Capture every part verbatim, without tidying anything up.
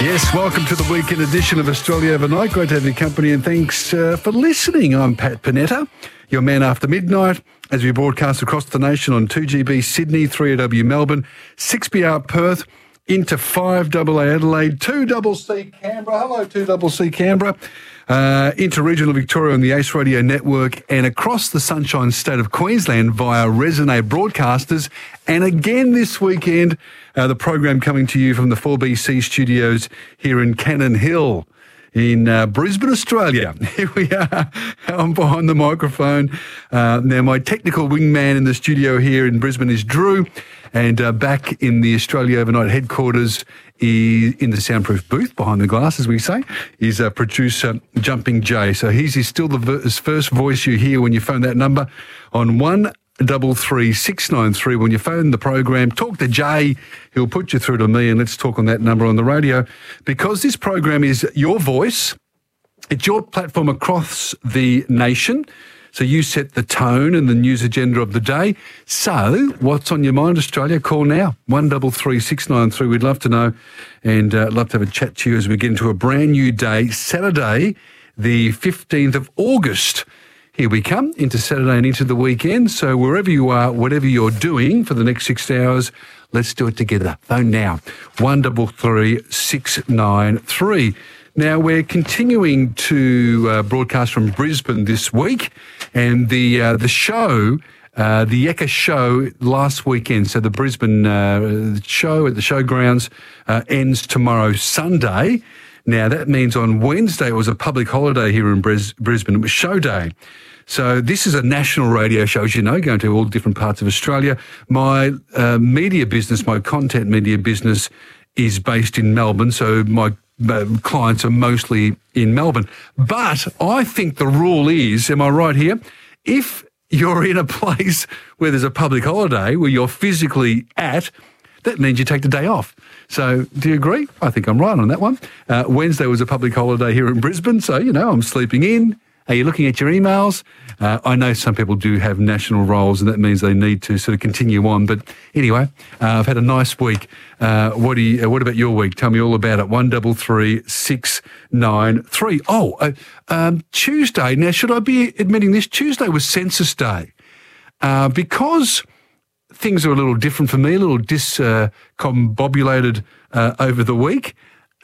Yes, welcome to the weekend edition of Australia Overnight. Great to have your company and thanks uh, for listening. I'm Pat Panetta, your man after midnight, as we broadcast across the nation on two G B Sydney, three A W Melbourne, six B R Perth, into five A A Adelaide, two C C Canberra, hello two C C Canberra, uh, into regional Victoria on the Ace Radio Network and across the Sunshine State of Queensland via Resonate Broadcasters. And again this weekend, uh, the program coming to you from the four B C studios here in Cannon Hill in uh, Brisbane, Australia. Here we are. I'm behind the microphone. Uh, now, my technical wingman in the studio here in Brisbane is Drew, and uh, back in the Australia Overnight headquarters is, in the soundproof booth behind the glass, as we say, is uh, producer Jumping Jay. So he's, he's still the ver- first voice you hear when you phone that number on one double three six nine three. When you phone the program, talk to Jay. He'll put you through to me, and let's talk on that number on the radio, because this program is your voice. It's your platform across the nation. So you set the tone and the news agenda of the day. So what's on your mind, Australia? Call now, one double three six nine three. We'd love to know, and uh, love to have a chat to you as we get into a brand new day, Saturday, the fifteenth of August. Here we come into Saturday and into the weekend. So wherever you are, whatever you're doing for the next six hours, let's do it together. Phone now, one double three six nine three. Now, we're continuing to uh, broadcast from Brisbane this week, and the uh, the show, uh, the Ekka show last weekend, so the Brisbane uh, show at the showgrounds uh, ends tomorrow, Sunday. Now, that means on Wednesday it was a public holiday here in Bris- Brisbane. It was show day. So this is a national radio show, as you know, going to all different parts of Australia. My uh, media business, my content media business is based in Melbourne, so my uh, clients are mostly in Melbourne. But I think the rule is, am I right here, if you're in a place where there's a public holiday, where you're physically at, that means you take the day off. So do you agree? I think I'm right on that one. Uh, Wednesday was a public holiday here in Brisbane, so, you know, I'm sleeping in. Are you looking at your emails? Uh, I know some people do have national roles, and that means they need to sort of continue on. But anyway, uh, I've had a nice week. Uh, what do you, uh, what about your week? Tell me all about it. One double three six nine three. Oh, uh, um, Tuesday. Now, should I be admitting this? Tuesday was Census Day. Uh, because things are a little different for me, a little discombobulated uh, uh, over the week.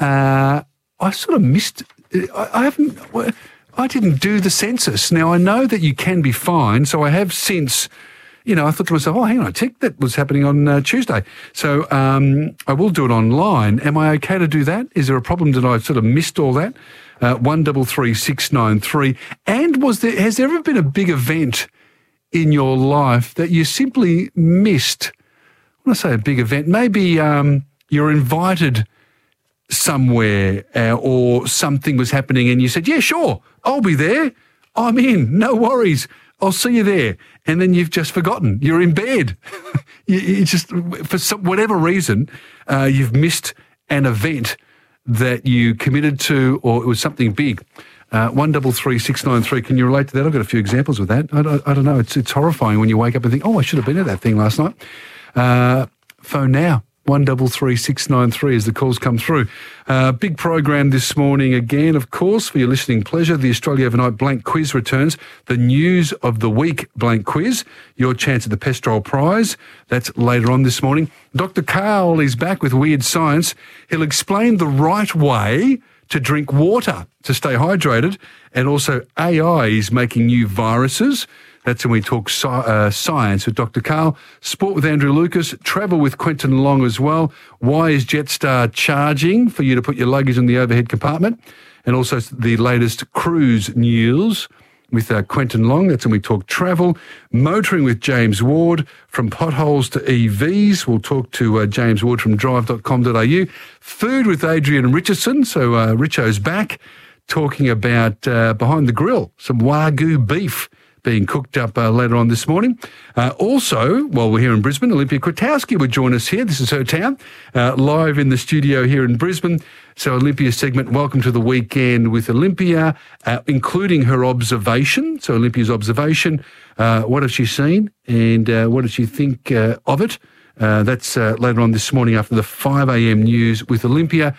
Uh, I sort of missed. I, I haven't. I didn't do the census. Now I know that you can be fined, so I have since. You know, I thought to myself, oh, hang on a tick, that was happening on uh, Tuesday. So um, I will do it online. Am I okay to do that? Is there a problem that I sort of missed all that? Uh, one double three six nine three. And was there? Has there ever been a big event in your life that you simply missed? When I say a big event, maybe um, you're invited somewhere uh, or something was happening and you said, yeah, sure, I'll be there. I'm in. No worries. I'll see you there. And then you've just forgotten. You're in bed. you, you just, for some, whatever reason, uh, you've missed an event that you committed to, or it was something big. Uh, one double three six nine three. Can you relate to that? I've got a few examples with that. I don't, I don't know. It's it's horrifying when you wake up and think, oh, I should have been at that thing last night. Uh, phone now. One double three six nine three as the calls come through. Uh, big program this morning again, of course, for your listening pleasure. The Australia Overnight Blank Quiz returns. The news of the week blank quiz. Your chance at the Pestrol Prize. That's later on this morning. Doctor Karl is back with Weird Science. He'll explain the right way to drink water to stay hydrated, and also A I is making new viruses. That's when we talk sci- uh, science with Doctor Karl. Sport with Andrew Lucas. Travel with Quentin Long as well. Why is Jetstar charging for you to put your luggage in the overhead compartment? And also the latest cruise news with uh, Quentin Long. That's when we talk travel. Motoring with James Ward. From potholes to E Vs. We'll talk to uh, James Ward from drive dot com dot a u. Food with Adrian Richardson. So uh, Richo's back talking about uh, behind the grill, some Wagyu beef being cooked up uh, later on this morning. Uh, also, while we're here in Brisbane, Olympia Kwiatkowski will join us here. This is her town, uh, live in the studio here in Brisbane. So Olympia segment, welcome to the weekend with Olympia, uh, including her observation. So Olympia's observation, uh, what has she seen and uh, what does she think uh, of it? Uh, that's uh, later on this morning after the five a.m. news with Olympia.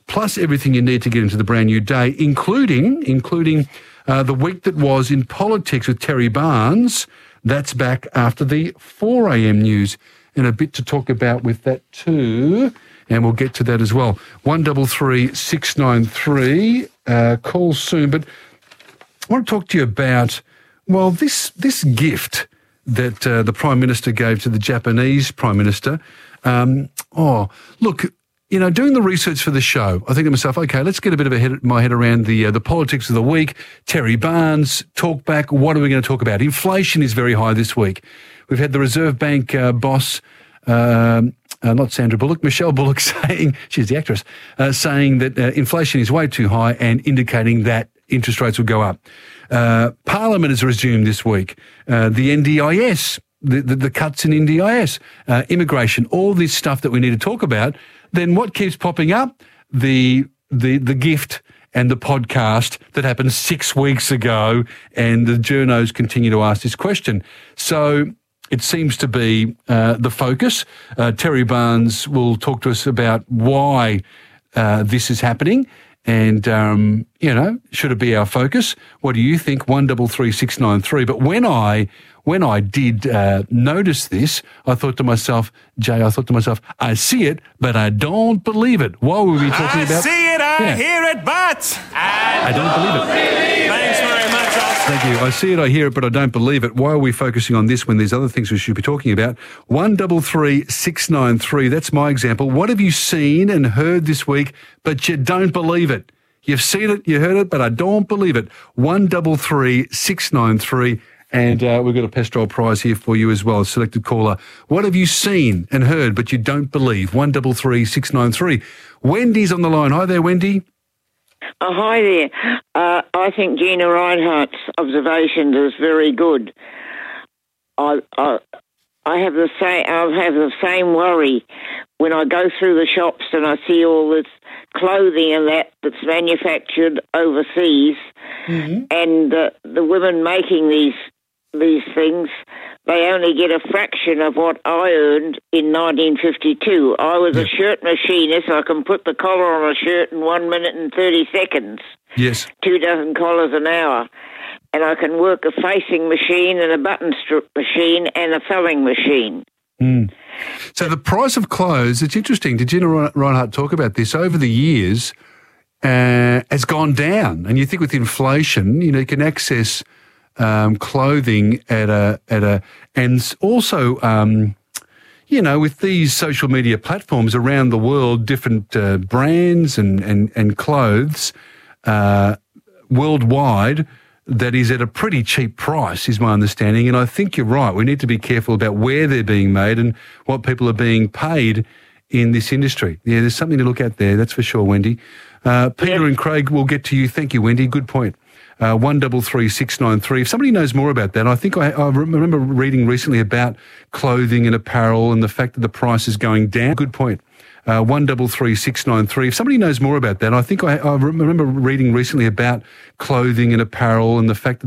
plus everything you need to get into the brand new day, including including uh, the week that was in politics with Terry Barnes. That's back after the four a.m. news, and a bit to talk about with that too, and we'll get to that as well. one double three six nine three, uh, call soon, but I want to talk to you about, well, this this gift that uh, the Prime Minister gave to the Japanese Prime Minister. Um, oh, look, you know, doing the research for the show, I think to myself, okay, let's get a bit of a head, my head around the uh, the politics of the week. Terry Barnes, talk back. What are we going to talk about? Inflation is very high this week. We've had the Reserve Bank uh, boss, um, uh, not Sandra Bullock, Michelle Bullock saying, she's the actress, uh, saying that uh, inflation is way too high and indicating that interest rates will go up. Uh, Parliament has resumed this week. Uh, the N D I S, the, the, the cuts in N D I S, uh, immigration, all this stuff that we need to talk about. Then what keeps popping up? The the the gift and the podcast that happened six weeks ago, and the journos continue to ask this question. So it seems to be uh, the focus. Uh, Terry Barnes will talk to us about why uh, this is happening. And, um, you know, should it be our focus? What do you think? one double three six nine three. But when I when I did uh, notice this, I thought to myself, Jay, I thought to myself, I see it, but I don't believe it. What were we talking I about? I see it, I yeah. hear it, but I, I don't believe it. Thanks very much, Oscar. Thank you. I see it, I hear it, but I don't believe it. Why are we focusing on this when there's other things we should be talking about? one double three six nine three, that's my example. What have you seen and heard this week, but you don't believe it? You've seen it, you heard it, but I don't believe it. one double three six nine three, and uh, we've got a Pestrol prize here for you as well, selected caller. What have you seen and heard, but you don't believe? one double three six nine three. Wendy's on the line. Hi there, Wendy. Oh, hi there. Uh, I think Gina Reinhardt's observation is very good. I, I, I have the same. I have the same worry when I go through the shops and I see all this clothing and that that's manufactured overseas, mm-hmm. and uh, the women making these these things, they only get a fraction of what I earned in nineteen fifty-two. I was yeah. a shirt machinist. I can put the collar on a shirt in one minute and thirty seconds. Yes. Two dozen collars an hour. And I can work a facing machine and a button strip machine and a felling machine. Mm. So the price of clothes, it's interesting. Did Gina Reinhardt talk about this? Over the years, uh, has gone down. And you think with inflation, you know, you can access um, clothing at a, at a, and also, um, you know, with these social media platforms around the world, different uh, brands and, and, and clothes uh, worldwide, that is at a pretty cheap price, is my understanding. And I think you're right. We need to be careful about where they're being made and what people are being paid in this industry. Yeah, there's something to look at there, that's for sure, Wendy. Uh, Peter and Craig, we'll get to you. Thank you, Wendy. Good point. Uh, one double three six nine three. If somebody knows more about that, I think I, I remember reading recently about clothing and apparel and the fact that the price is going down. Good point. Uh, one double three six nine three. If somebody knows more about that, I think I, I remember reading recently about clothing and apparel and the fact that